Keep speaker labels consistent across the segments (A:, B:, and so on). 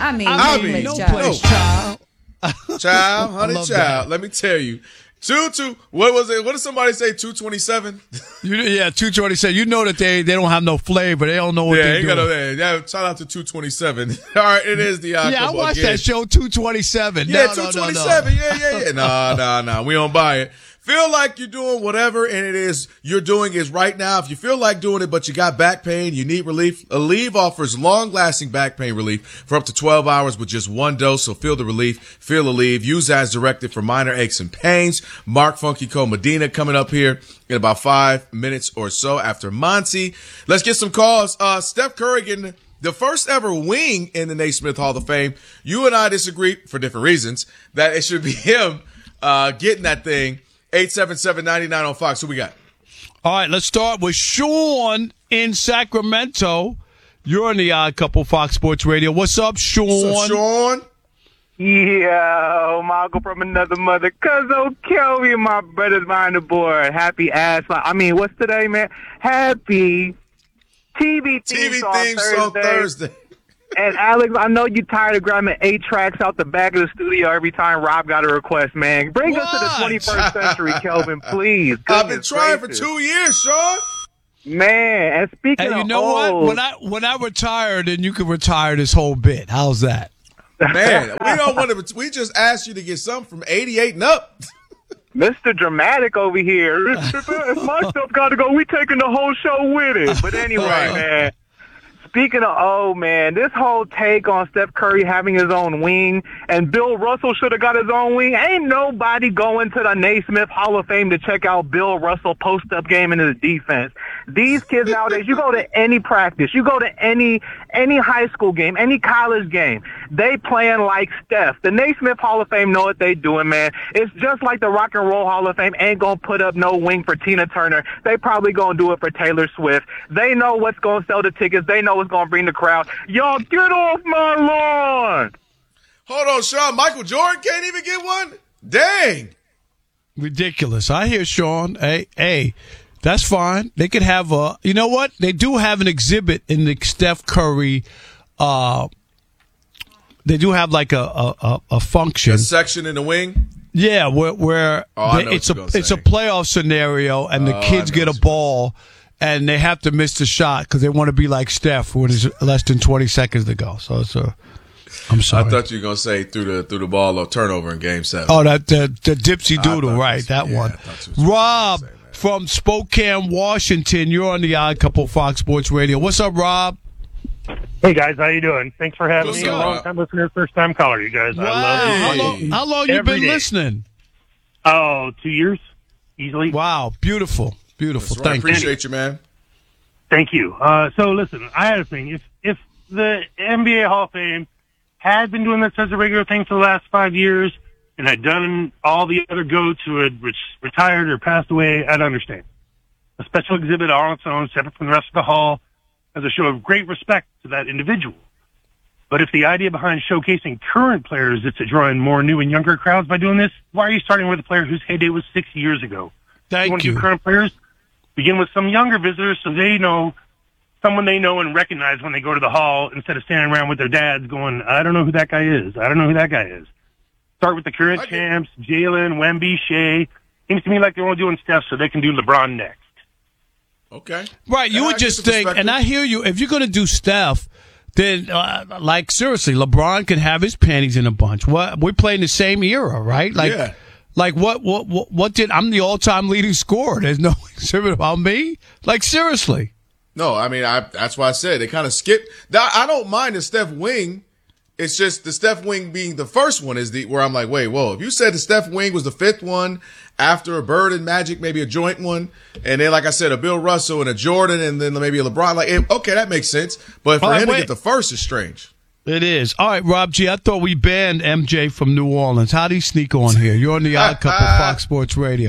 A: No place, child.
B: Child, honey,
A: love
B: child.
A: that.
B: Let me tell you. What was it? What did somebody say? 227?
A: Yeah, 227. You know that they don't have no flavor. They don't know what they're doing.
B: Shout out to 227. All right, it is the
A: I watched that show, 227.
B: Yeah,
A: No,
B: 227. Yeah. No. We don't buy it. Feel like you're doing whatever and you're doing is right now. If you feel like doing it, but you got back pain, you need relief, Aleve offers long-lasting back pain relief for up to 12 hours with just one dose. So feel the relief, feel Aleve. Use as directed for minor aches and pains. Mark Funky Cole Medina coming up here in about 5 minutes or so after Monty. Let's get some calls. Steph Curry getting the first ever wing in the Naismith Hall of Fame. You and I disagree for different reasons that it should be him getting that thing. 877-99 on Fox. Who we got?
A: All right, let's start with Sean in Sacramento. You're on the Odd Couple Fox Sports Radio. What's up, Sean?
B: What's up, Sean?
C: Yeah, my uncle from another mother. Cuzzo Kelby and my brothers behind the board. Happy ass. What's today, man? Happy TV theme song Thursday. And Alex, I know you're tired of grabbing 8 tracks out the back of the studio every time Rob got a request, man. Bring us to the 21st century, Kelvin, please.
B: I've been trying for 2 years, Sean.
C: Man, and speaking of
A: you know
C: old,
A: what? When I retire, then you can retire this whole bit. How's that?
B: Man, we don't want to. We just asked you to get something from 88 and up.
C: Mr. Dramatic over here. If my stuff got to go, we taking the whole show with it. But anyway, man. Speaking of this whole take on Steph Curry having his own wing and Bill Russell should have got his own wing. Ain't nobody going to the Naismith Hall of Fame to check out Bill Russell post-up game in his defense. These kids nowadays, you go to any practice, you go to any high school game, any college game, they playing like Steph. The Naismith Hall of Fame know what they doing, man. It's just like the Rock and Roll Hall of Fame ain't gonna put up no wing for Tina Turner. They probably gonna do it for Taylor Swift. They know what's gonna sell the tickets. They know what's gonna bring the crowd. Y'all get off my lawn.
B: Hold on, Sean. Michael Jordan can't even get one? Dang.
A: Ridiculous. I hear Sean. Hey, that's fine. They could have you know what? They do have an exhibit in the Steph Curry, they do have like a function.
B: A section in the wing?
A: Yeah, where it's a playoff scenario and the kids get a ball and they have to miss the shot because they want to be like Steph when it's less than 20 seconds to go. So it's I'm sorry.
B: I thought you were gonna say through the ball or turnover in Game 7.
A: Oh, the dipsy doodle, right? That one. Rob from Spokane, Washington. You're on the Odd Couple Fox Sports Radio. What's up, Rob?
D: Hey guys, how you doing? Thanks for having me. A long time listener, first time caller, you guys.
A: Wow.
D: I love you.
A: How long you been listening?
D: Oh, 2 years, easily.
A: Wow, beautiful.
B: Right. Thank you. Appreciate you, man.
D: Thank you. So listen, I had a thing. If the NBA Hall of Fame had been doing this as a regular thing for the last 5 years and had done all the other GOATs who had retired or passed away, I'd understand. A special exhibit all on its own, separate from the rest of the hall, as a show of great respect to that individual. But if the idea behind showcasing current players is to draw in more new and younger crowds by doing this, why are you starting with a player whose heyday was 6 years ago?
A: Thank you.
D: Want to do current players? Begin with some younger visitors so they know someone they know and recognize when they go to the hall instead of standing around with their dads going, I don't know who that guy is. I don't know who that guy is. Start with the current champs, Jalen, Wemby, Shea. Seems to me like they're only doing Steph so they can do LeBron next.
B: Okay.
A: Right. You would just think, and I hear you, if you're going to do Steph, then, seriously, LeBron can have his panties in a bunch. We're playing the same era, right?
B: Yeah.
A: Like, what did, I'm the all-time leading scorer. There's no exhibit about me? Like, seriously.
B: No, I mean, that's why I said they kind of skipped. I don't mind the Steph wing. It's just the Steph wing being the first one is where I'm like, wait, whoa. If you said the Steph wing was the fifth one after a Bird and Magic, maybe a joint one, and then, like I said, a Bill Russell and a Jordan and then maybe a LeBron, okay, that makes sense. But for him to get the first is strange.
A: It is. All right, Rob G., I thought we banned MJ from New Orleans. How'd he sneak on here? You're on the Odd Couple Fox Sports Radio.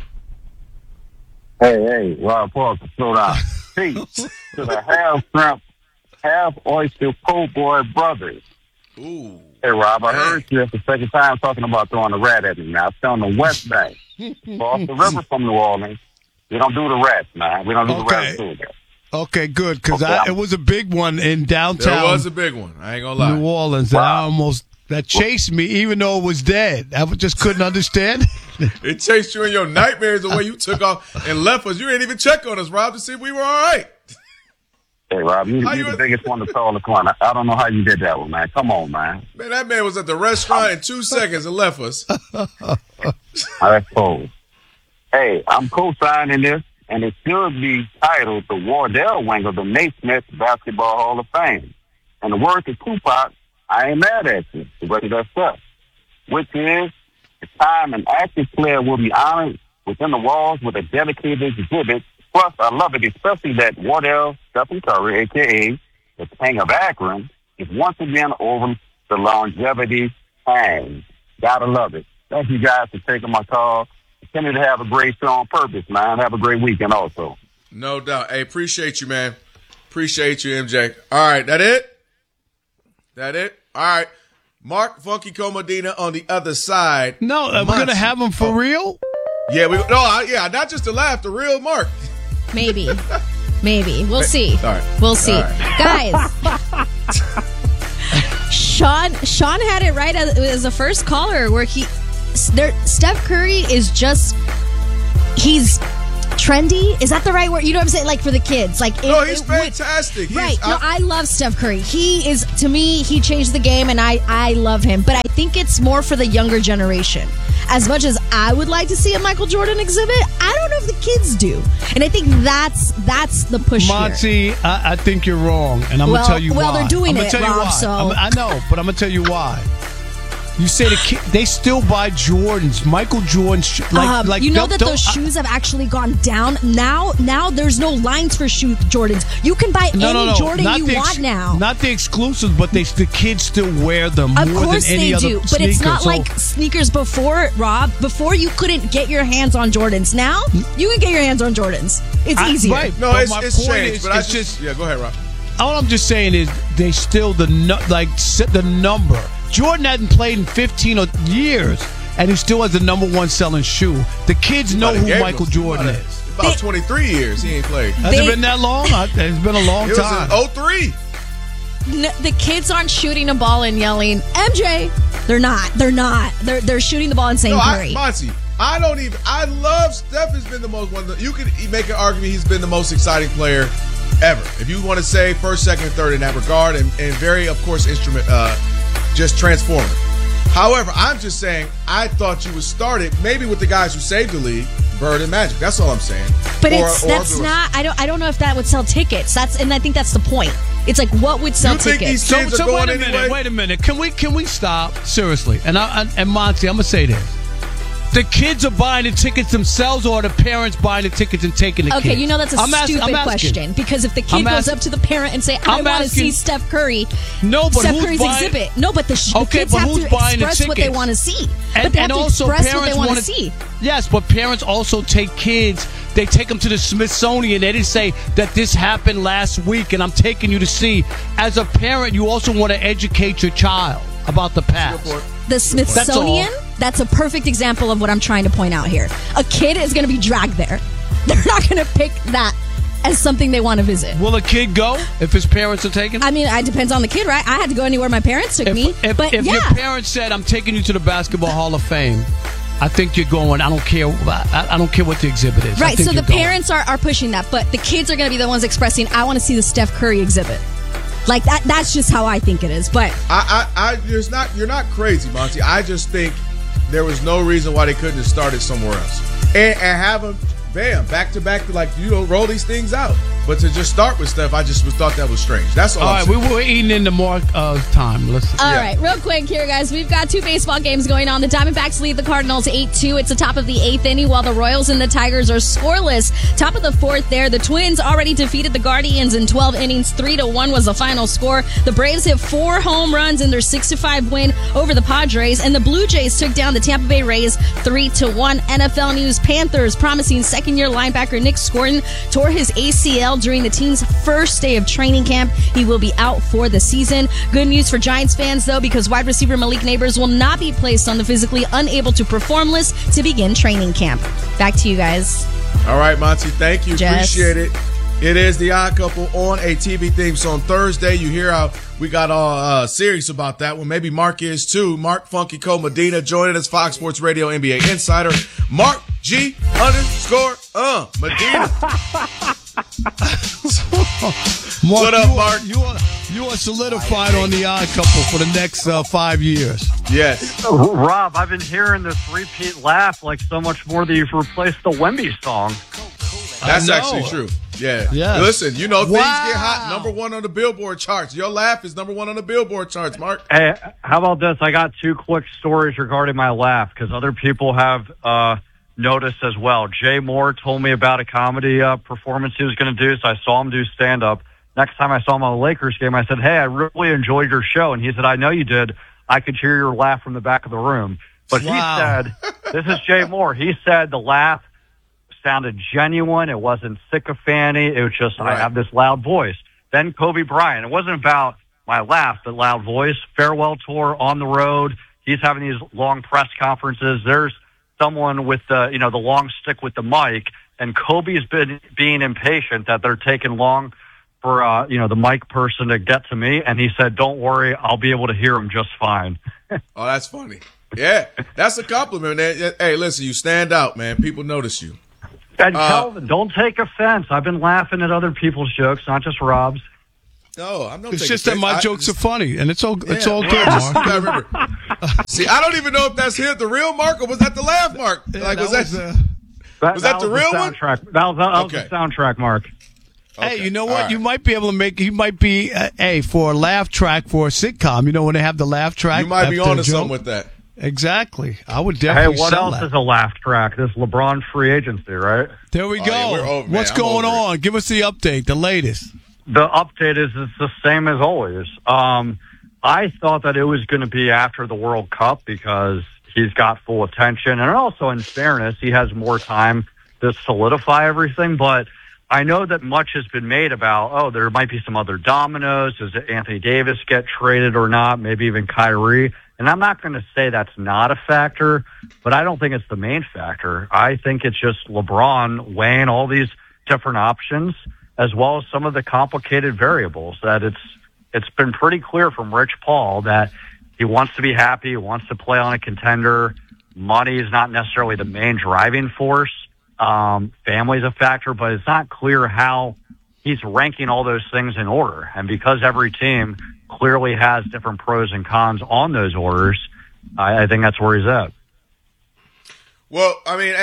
E: Hey, Rob Parker, slow down. Peace to the half shrimp, half oyster po' boy brothers.
B: Ooh.
E: Hey, Rob, I heard you at the second time talking about throwing a rat at me. Now, it's on the West Bank. Off the river from New Orleans. We don't do the rats, man. We don't do the rats food there.
A: Okay, good, because it was a big one in downtown.
B: There was a big one. I ain't gonna lie.
A: New Orleans. Wow. That chased me, even though it was dead. I just couldn't understand.
B: It chased you in your nightmares the way you took off and left us. You didn't even check on us, Rob, to see if we were all right.
E: Hey, Rob, you're the biggest one to call the corner. I don't know how you did that one, man. Come on, man.
B: Man, that man was at the restaurant in 2 seconds and left us.
E: That's cool. Hey, I'm co-signing this, and it should be titled the Wardell Wing of the Naismith Basketball Hall of Fame. And the word to Tupac, I ain't mad at you, the rest of that stuff, which is the time an active player will be honored within the walls with a dedicated exhibit. Plus, I love it, especially that Wardell Stephen Curry, a.k.a. the King of Akron, is once again over the longevity hang. Gotta love it. Thank you guys for taking my call. Continue to have a great show on purpose, man. Have a great weekend also.
B: No doubt. Hey, appreciate you, man. Appreciate you, MJ. All right, that it? All right. Mark Funky Comodina on the other side.
A: No, we're going to have him for real?
B: Yeah, not just to laugh, the real Mark.
F: Maybe. We'll see.
B: All right.
F: We'll see.
B: Right.
F: Guys, Sean had it right as the first caller where Steph Curry is just, he's trendy. Is that the right word? You know what I'm saying? Like for the kids.
B: He's fantastic.
F: I love Steph Curry. He is, to me, he changed the game and I love him. But I think it's more for the younger generation. As much as I would like to see a Michael Jordan exhibit, I don't know if the kids do. And I think that's the push
A: Monty,
F: here.
A: I think you're wrong. And I'm going to tell you why.
F: Well, they're doing it, Rob, so.
A: I know, but I'm going to tell you why. You say they still buy Jordans, Michael Jordan.
F: You know that those shoes have actually gone down. Now there's no lines for Jordans. You can buy any Jordan you want now.
A: Not the exclusives, but the kids still wear them more than any other. Of course they do,
F: but it's not like sneakers before, Rob. Before you couldn't get your hands on Jordans. Now you can get your hands on Jordans. It's easier.
A: Right.
B: No, it's changed. But yeah, go ahead, Rob.
A: All I'm just saying is they still the number. Jordan hadn't played in 15 years, and he still has the number one selling shoe. The kids know who Michael Jordan is.
B: About 23 years he ain't played.
A: Has it been that long? It's been a long time.
B: It was in
F: 03. The kids aren't shooting a ball and yelling, MJ. They're not. They're shooting the ball and saying Curry.
B: Monty, I love Steph has been the most one. You could make an argument he's been the most exciting player ever. If you want to say first, second, and third in that regard, and very, of course, just transformative. However, I'm just saying, I thought you would start it maybe with the guys who saved the league, Bird and Magic. That's all I'm saying.
F: But that's not. I don't know if that would sell tickets. And I think that's the point. It's like what would sell tickets.
B: Think these kids are going anyway?
A: Wait a minute. Can we stop seriously? And Monty, I'm gonna say this. The kids are buying the tickets themselves, or the parents buying the tickets and taking the kids?
F: Okay, you know that's a stupid question. Because if the kid goes up to the parent and say, I want to see Steph Curry, Steph Curry's exhibit. No, but the kids have to express what they want to see. But they have to express what they want to see.
A: Yes, but parents also take kids. They take them to the Smithsonian. They didn't say that this happened last week and I'm taking you to see. As a parent, you also want to educate your child about the past.
F: The Smithsonian, that's a perfect example of what I'm trying to point out here. A kid is going to be dragged there. They're not going to pick that as something they want to visit.
A: Will a kid go if his parents are taking him?
F: I mean, it depends on the kid, right? I had to go anywhere my parents took me.
A: If your parents said, I'm taking you to the Basketball Hall of Fame, I think you're going. I don't care what the exhibit is.
F: Right, so the parents are pushing that, but the kids are going to be the ones expressing, I want to see the Steph Curry exhibit. Like that's just how I think it is. But
B: you're not crazy, Monty. I just think there was no reason why they couldn't have started somewhere else and have them, bam, back to back, roll these things out. But to just start with Steph, I just thought that was strange. That's all. All right,
A: we were eating into Mark time. Listen.
F: All right, real quick here, guys. We've got two baseball games going on. The Diamondbacks lead the Cardinals 8-2. It's the top of the 8th inning, while the Royals and the Tigers are scoreless. Top of the 4th there. The Twins already defeated the Guardians in 12 innings. 3-1 was the final score. The Braves hit 4 home runs in their 6-5 win over the Padres. And the Blue Jays took down the Tampa Bay Rays 3-1. NFL news: Panthers promising second-year linebacker Nick Scorton tore his ACL during the team's first day of training camp. He will be out for the season. Good news for Giants fans, though, because wide receiver Malik Neighbors will not be placed on the physically unable to perform list to begin training camp. Back to you guys.
B: All right, Monty, thank you.
F: Jess.
B: Appreciate it. It is The Odd Couple on a TV theme. So on Thursday, you hear how we got all serious about that one. Maybe Mark is too. Mark Funky Cole Medina joining us, Fox Sports Radio NBA insider. Mark G _ Medina.
A: Mark,
B: what up, Mark?
A: You are solidified on The Odd Couple for the next 5 years.
B: Yes.
G: Rob, I've been hearing this repeat laugh like so much more that you've replaced the Wemby song.
B: That's actually true. Yeah.
A: Yes.
B: Listen, things get hot. Number 1 on the Billboard charts. Your laugh is number 1 on the Billboard charts, Mark.
G: Hey, how about this? I got 2 quick stories regarding my laugh because other people have noticed as well. Jay Moore told me about a comedy performance he was going to do, so I saw him do stand-up. Next time I saw him on the Lakers game, I said, hey, I really enjoyed your show. And he said, I know you did. I could hear your laugh from the back of the room. But He said, this is Jay Moore. He said the laugh sounded genuine. It wasn't sycophancy. It was just, I have this loud voice. Then Kobe Bryant. It wasn't about my laugh, but loud voice. Farewell tour on the road. He's having these long press conferences. There's someone with the long stick with the mic, and Kobe's been being impatient that they're taking long for, the mic person to get to me. And he said, don't worry, I'll be able to hear him just fine.
B: Oh, that's funny. Yeah, that's a compliment. Hey, listen, you stand out, man. People notice you.
G: And Kelvin, don't take offense. I've been laughing at other people's jokes, not just Rob's.
B: No, I'm not.
A: It's just that my jokes are funny, and it's all good, Mark.
B: See, I don't even know if that's the real Mark, or was that the laugh Mark?
A: Like,
B: was that the real one?
G: That was the soundtrack, Mark.
A: Okay. Hey, you know what? Right. You might be able to make. You might be for a laugh track for a sitcom. You know when they have the laugh track.
B: You might be onto something with that.
A: Exactly. I would definitely.
G: Hey, what else is a laugh track? This LeBron free agency, right?
A: There we go. What's going on? Give us the update, the latest.
G: The update is it's the same as always. I thought that it was going to be after the World Cup because he's got full attention. And also, in fairness, he has more time to solidify everything. But I know that much has been made about, there might be some other dominoes. Does Anthony Davis get traded or not? Maybe even Kyrie. And I'm not going to say that's not a factor, but I don't think it's the main factor. I think it's just LeBron weighing all these different options as well as some of the complicated variables that it's been pretty clear from Rich Paul that he wants to be happy, he wants to play on a contender. Money is not necessarily the main driving force. Family is a factor, but it's not clear how he's ranking all those things in order. And because every team clearly has different pros and cons on those orders, I think that's where he's at.
B: Well, I mean,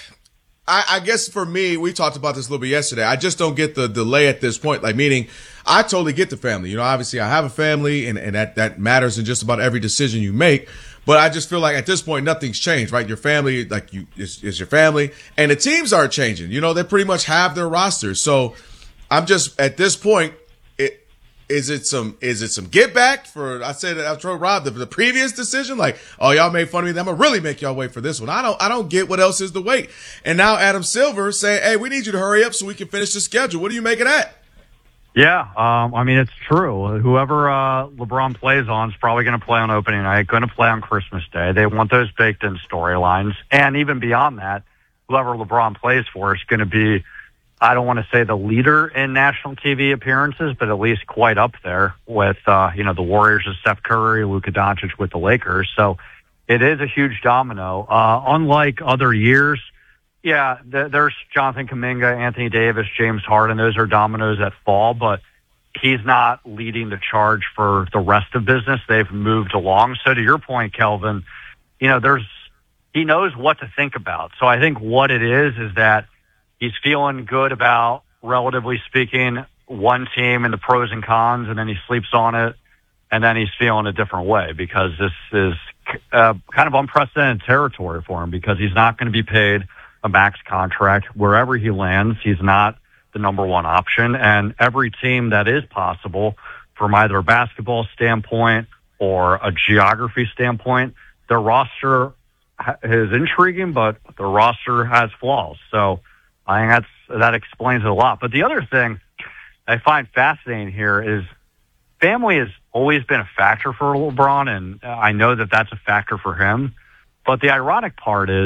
B: I guess for me, we talked about this a little bit yesterday. I just don't get the delay at this point. Like, meaning, I totally get the family. Obviously, I have a family, and that matters in just about every decision you make. But I just feel like at this point, nothing's changed, right? Your family, is your family, and the teams are changing. They pretty much have their rosters. So I'm just at this point. Is it some get back for? I said I told Rob the previous decision. Like, oh, y'all made fun of me. I'm gonna really make y'all wait for this one. I don't get what else is the wait. And now Adam Silver saying, hey, we need you to hurry up so we can finish the schedule. What do you make of that?
G: Yeah, I mean, it's true. Whoever LeBron plays on is probably going to play on opening night, going to play on Christmas Day. They want those baked-in storylines. And even beyond that, whoever LeBron plays for is going to be, I don't want to say the leader in national TV appearances, but at least quite up there with, the Warriors with Steph Curry, Luka Doncic with the Lakers. So it is a huge domino. Unlike other years, there's Jonathan Kuminga, Anthony Davis, James Harden. Those are dominoes that fall, but he's not leading the charge for the rest of business. They've moved along. So to your point, Kelvin, he knows what to think about. So I think what it is that he's feeling good about, relatively speaking, one team and the pros and cons, and then he sleeps on it, and then he's feeling a different way because this is kind of unprecedented territory for him because he's not going to be paid a max contract. Wherever he lands, he's not the number one option. And every team that is possible from either a basketball standpoint or a geography standpoint, their roster is intriguing, but the roster has flaws. So I think that explains it a lot. But the other thing I find fascinating here is family has always been a factor for LeBron, and I know that that's a factor for him. But the ironic part is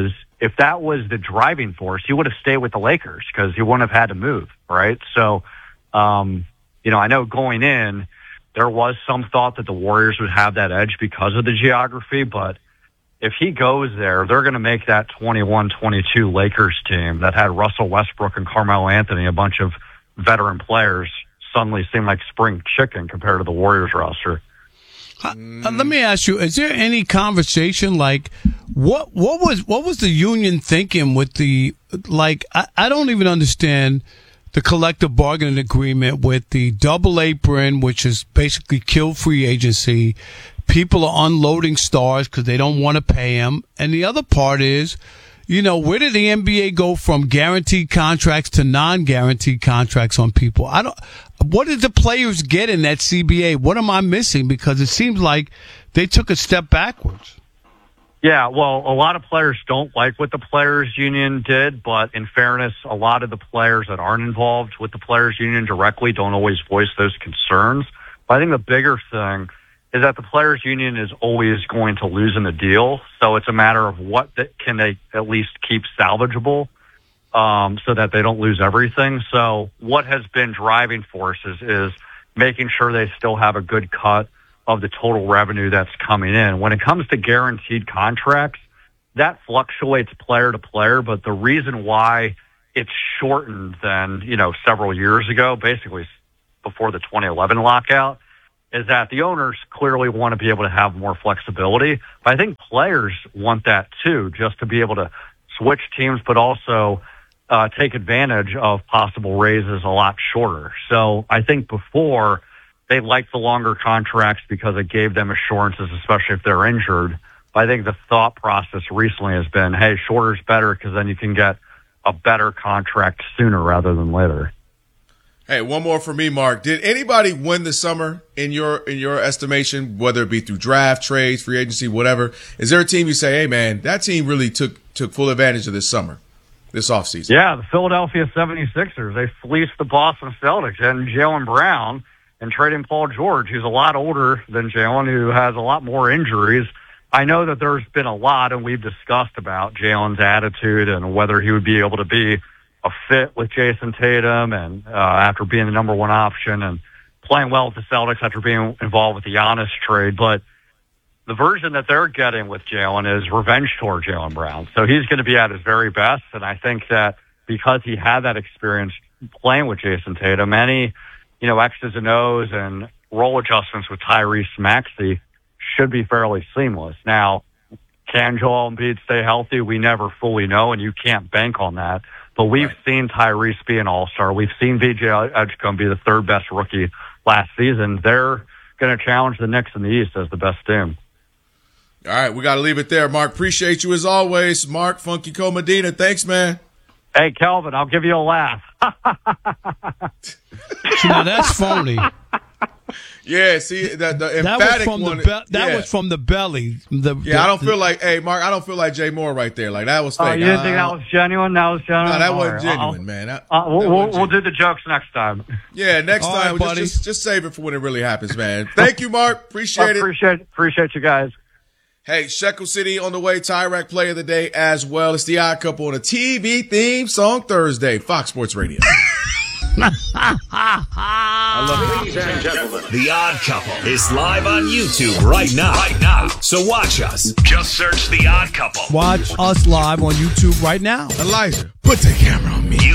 G: if that was the driving force, he would have stayed with the Lakers because he wouldn't have had to move, right? So, I know going in, there was some thought that the Warriors would have that edge because of the geography, but if he goes there, they're going to make that 21-22 Lakers team that had Russell Westbrook and Carmelo Anthony, a bunch of veteran players, suddenly seem like spring chicken compared to the Warriors roster.
A: Let me ask you: is there any conversation like what was the union thinking with the I don't even understand the collective bargaining agreement with the double apron, which has basically killed free agency. People are unloading stars because they don't want to pay them, and the other part is, where did the NBA go from guaranteed contracts to non-guaranteed contracts on people? What did the players get in that CBA? What am I missing? Because it seems like they took a step backwards.
G: Yeah, well, a lot of players don't like what the players union did, but in fairness, a lot of the players that aren't involved with the players union directly don't always voice those concerns. But I think the bigger thing is that the players union is always going to lose in the deal. So it's a matter of what can they at least keep salvageable so that they don't lose everything. So what has been driving forces is making sure they still have a good cut of the total revenue that's coming in. When it comes to guaranteed contracts, that fluctuates player to player, but the reason why it's shortened than, several years ago, basically before the 2011 lockout, is that the owners clearly want to be able to have more flexibility. But I think players want that too, just to be able to switch teams, but also take advantage of possible raises a lot shorter. So I think before they liked the longer contracts because it gave them assurances, especially if they're injured. But I think the thought process recently has been, hey, shorter is better because then you can get a better contract sooner rather than later.
B: Hey, one more for me, Mark. Did anybody win this summer in your estimation, whether it be through draft, trades, free agency, whatever? Is there a team you say, hey, man, that team really took full advantage of this summer, this offseason?
G: Yeah, the Philadelphia 76ers. They fleeced the Boston Celtics and Jaylen Brown and trading Paul George, who's a lot older than Jaylen, who has a lot more injuries. I know that there's been a lot, and we've discussed about Jaylen's attitude and whether he would be able to be a fit with Jason Tatum and after being the number one option and playing well with the Celtics after being involved with the Giannis trade. But the version that they're getting with Jaylen is revenge toward Jaylen Brown. So he's going to be at his very best. And I think that because he had that experience playing with Jason Tatum, any, X's and O's and role adjustments with Tyrese Maxey should be fairly seamless. Now, can Joel Embiid stay healthy? We never fully know, and you can't bank on that. But we've seen Tyrese be an all-star. We've seen VJ Edgecombe be the third best rookie last season. They're going to challenge the Knicks in the East as the best team.
B: All right, we got to leave it there. Mark, appreciate you as always. Mark Funky Cole Medina, thanks, man.
G: Hey, Kelvin, I'll give you a laugh.
A: That's phony.
B: Yeah, see, the emphatic one.
A: That was from the belly.
B: I don't feel like, hey, Mark, I don't feel like Jay Moore right there. Like, that was fake.
G: Oh, you didn't think that was genuine? That was genuine?
B: No, that wasn't genuine, man.
G: We'll do the jokes next time.
B: Yeah, next time.
A: Right,
B: just save it for when it really happens, man. Thank you, Mark. Appreciate it.
G: Appreciate you guys.
B: Hey, Shekel City on the way. Tyrac Play of the Day as well. It's the Odd Couple on a TV theme song Thursday. Fox Sports Radio.
H: I love it. Ladies and gentlemen, The Odd Couple is live on YouTube right now. So watch us. Just search The Odd Couple.
A: Watch us live on YouTube right now.
B: Elijah, put the camera on me.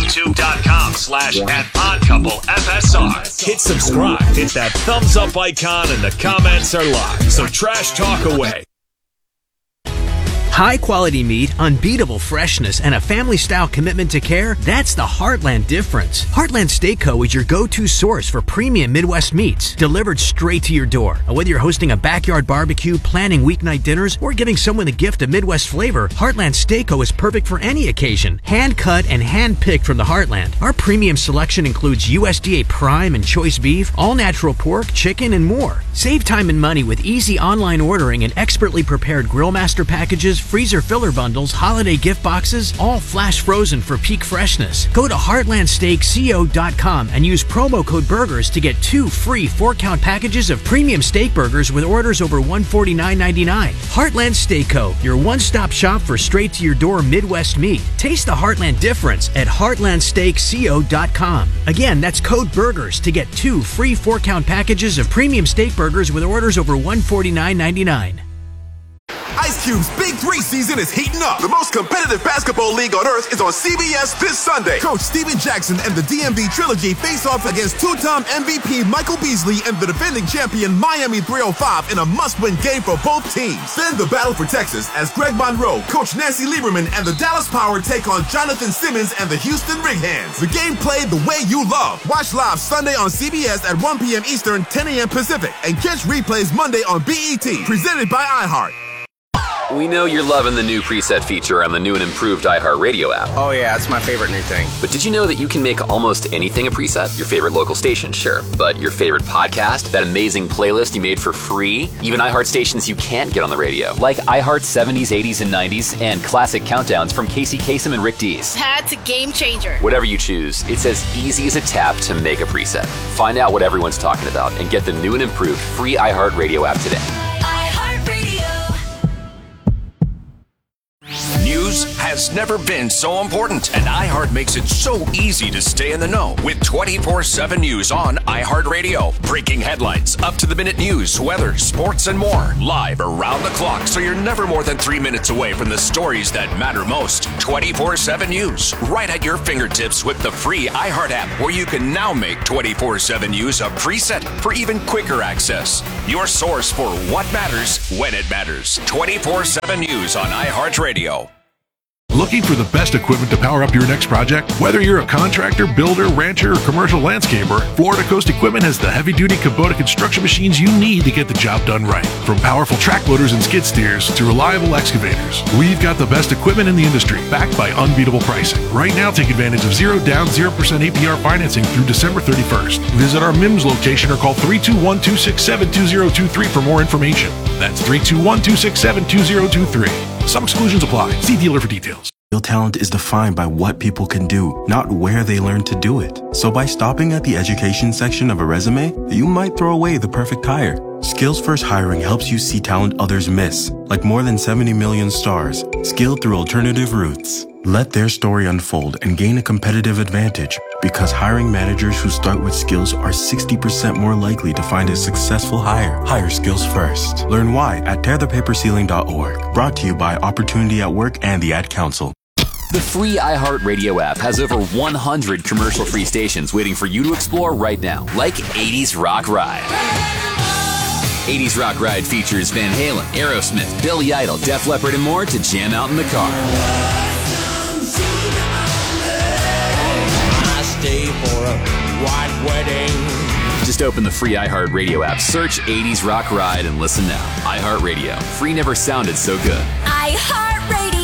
H: YouTube.com/@OddCoupleFSR. Hit subscribe. Hit that thumbs up icon and the comments are live. So trash talk away.
I: High quality meat, unbeatable freshness, and a family-style commitment to care, that's the Heartland difference. Heartland Steak Co. is your go-to source for premium Midwest meats, delivered straight to your door. And whether you're hosting a backyard barbecue, planning weeknight dinners, or giving someone a gift of Midwest flavor, Heartland Steak Co. is perfect for any occasion. Hand-cut and hand-picked from the Heartland. Our premium selection includes USDA prime and choice beef, all-natural pork, chicken, and more. Save time and money with easy online ordering and expertly prepared Grillmaster packages, freezer filler bundles, holiday gift boxes, all flash frozen for peak freshness. Go to heartlandsteakco.com and use promo code BURGERS to get 2 free 4-count packages of premium steak burgers with orders over $149.99. Heartland Steak Co., your one-stop shop for straight-to-your-door Midwest meat. Taste the Heartland difference at heartlandsteakco.com. Again, that's code BURGERS to get 2 free 4-count packages of premium steak burgers with orders over $149.99.
J: Ice Cube's Big 3 season is heating up. The most competitive basketball league on earth is on CBS this Sunday. Coach Steven Jackson and the DMV Trilogy face off against two-time MVP Michael Beasley and the defending champion Miami 305 in a must-win game for both teams. Then the battle for Texas as Greg Monroe, Coach Nancy Lieberman, and the Dallas Power take on Jonathan Simmons and the Houston Rig Hands. The game played the way you love. Watch live Sunday on CBS at 1 p.m. Eastern, 10 a.m. Pacific, and catch replays Monday on BET, presented by iHeart.
K: We know you're loving the new preset feature on the new and improved iHeartRadio app.
L: Oh yeah, it's my favorite new thing.
K: But did you know that you can make almost anything a preset? Your favorite local station, sure. But your favorite podcast, that amazing playlist you made for free, even iHeart stations you can't get on the radio, like iHeart 70s, 80s, and 90s, and classic countdowns from Casey Kasem and Rick Dees.
M: That's a game changer.
K: Whatever you choose, it's as easy as a tap to make a preset. Find out what everyone's talking about and get the new and improved free iHeartRadio app today.
H: News has never been so important, and iHeart makes it so easy to stay in the know with 24/7 news on iHeartRadio. Breaking headlines, up-to-the-minute news, weather, sports, and more. Live around the clock, so you're never more than 3 minutes away from the stories that matter most. 24/7 news, right at your fingertips with the free iHeart app, where you can now make 24/7 news a preset for even quicker access. Your source for what matters when it matters. 24/7 news on iHeartRadio.
N: Looking for the best equipment to power up your next project? Whether you're a contractor, builder, rancher, or commercial landscaper, Florida Coast Equipment has the heavy-duty Kubota construction machines you need to get the job done right. From powerful track loaders and skid steers to reliable excavators, we've got the best equipment in the industry, backed by unbeatable pricing. Right now, take advantage of 0 down, 0% APR financing through December 31st. Visit our MIMS location or call 321-267-2023 for more information. That's 321-267-2023. Some exclusions apply. See dealer for details.
O: Real talent is defined by what people can do, not where they learn to do it. So by stopping at the education section of a resume, you might throw away the perfect hire. Skills First Hiring helps you see talent others miss, like more than 70 million stars, skilled through alternative routes. Let their story unfold and gain a competitive advantage, because hiring managers who start with skills are 60% more likely to find a successful hire. Hire skills first. Learn why at tearthepaperceiling.org. Brought to you by Opportunity at Work and the Ad Council.
K: The free iHeartRadio app has over 100 commercial-free stations waiting for you to explore right now, like 80s Rock Ride. 80s Rock Ride features Van Halen, Aerosmith, Billy Idol, Def Leppard, and more to jam out in the car.
P: I stay for a white wedding.
K: Just open the free iHeartRadio app, search 80s Rock Ride, and listen now. iHeartRadio. Free never sounded so good.
M: iHeartRadio.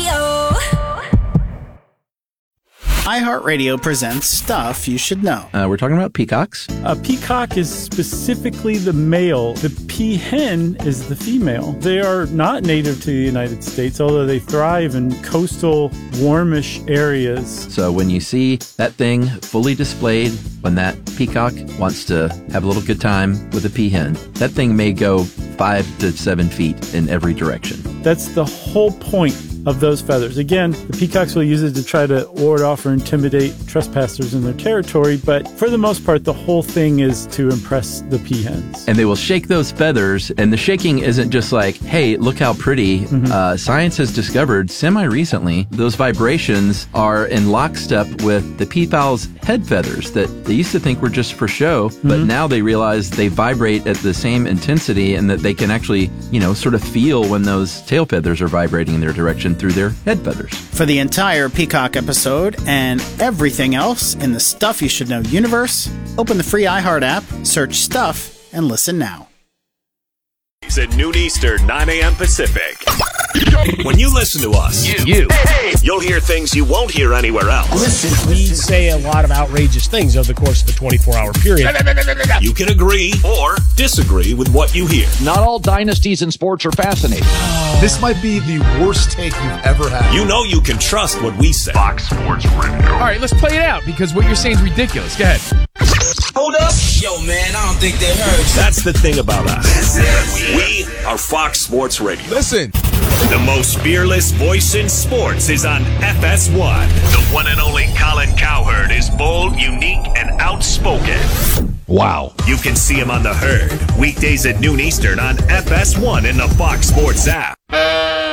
Q: iHeartRadio presents Stuff You Should Know.
R: We're talking about peacocks.
S: A peacock is specifically the male. The peahen is the female. They are not native to the United States, although they thrive in coastal, warmish areas.
R: So when you see that thing fully displayed, when that peacock wants to have a little good time with a peahen, that thing may go 5 to 7 feet in every direction.
S: That's the whole point of those feathers. Again, the peacocks will use it to try to ward off or intimidate trespassers in their territory, but for the most part, the whole thing is to impress the peahens.
R: And they will shake those feathers, and the shaking isn't just like, hey, look how pretty. Science has discovered semi-recently those vibrations are in lockstep with the peafowl's head feathers that they used to think were just for show, but now they realize they vibrate at the same intensity and that they can actually, sort of feel when those tail feathers are vibrating in their direction through their head feathers.
Q: For the entire Peacock episode and everything else in the Stuff You Should Know universe, open the free iHeart app, search Stuff, and listen now.
H: It's at noon Eastern, 9 a.m. Pacific.
L: When you listen to us, you'll hear things you won't hear anywhere else.
T: Listen. We say a lot of outrageous things over the course of a 24-hour period.
L: You can agree or disagree with what you hear.
U: Not all dynasties in sports are fascinating.
V: This might be the worst take you've ever had.
L: You know you can trust what we say.
W: Fox Sports Radio. All right, let's play it out because what you're saying is ridiculous. Go ahead.
P: Hold up. Yo, man, I don't think they heard you.
L: That's the thing about us. We are Fox Sports Radio.
B: Listen.
L: The most fearless voice in sports is on FS1. The one and only Colin Cowherd is bold, unique, and outspoken.
W: Wow.
L: You can see him on The Herd, weekdays at noon Eastern on FS1 in the Fox Sports app.